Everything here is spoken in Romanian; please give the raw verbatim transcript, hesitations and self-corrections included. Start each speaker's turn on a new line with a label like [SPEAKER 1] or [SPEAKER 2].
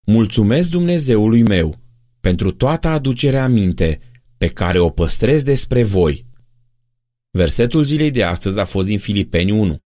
[SPEAKER 1] Mulțumesc Dumnezeului meu pentru toată aducerea aminte pe care o păstrez despre voi. Versetul zilei de astăzi a fost din Filipeni unu.